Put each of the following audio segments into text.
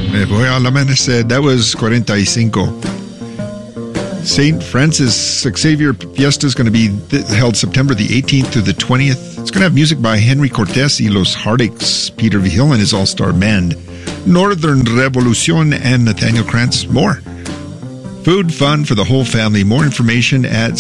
Me voy al amanecer. That was 45. St. Francis Xavier Fiesta is going to be held September the 18th through the 20th. It's going to have music by Henry Cortez y Los Heartaches, Peter Vigil and his all-star band, Northern Revolution, and Nathaniel Krantz. More. Food, fun for the whole family. More information at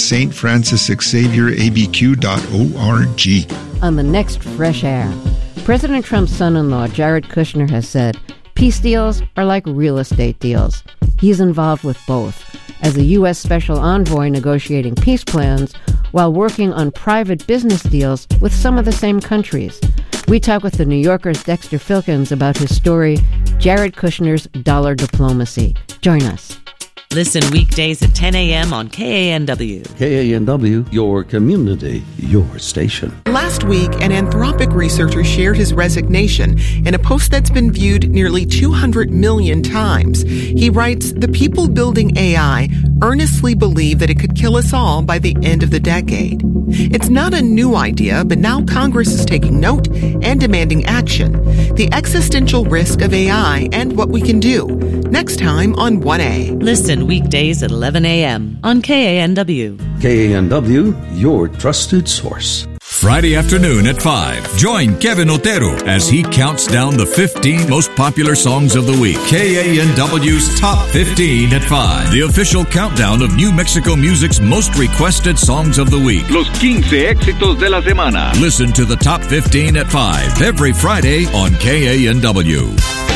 stfrancisxavierabq.org. On the next Fresh Air, President Trump's son-in-law, Jared Kushner, has said, peace deals are like real estate deals. He's involved with both, as a U.S. Special Envoy negotiating peace plans while working on private business deals with some of the same countries. We talk with the New Yorker's Dexter Filkins about his story, Jared Kushner's Dollar Diplomacy. Join us. Listen weekdays at 10 a.m. on KANW. KANW, your community, your station. Last week, an Anthropic researcher shared his resignation in a post that's been viewed nearly 200 million times. He writes, "The people building AI earnestly believe that it could kill us all by the end of the decade." It's not a new idea, but now Congress is taking note and demanding action. The existential risk of AI and what we can do. Next time on 1A. Listen weekdays at 11 a.m. on KANW. KANW, your trusted source. Friday afternoon at 5. Join Kevin Otero as he counts down the 15 most popular songs of the week. KANW's Top 15 at 5. The official countdown of New Mexico music's most requested songs of the week. Los 15 éxitos de la semana. Listen to the Top 15 at 5 every Friday on KANW.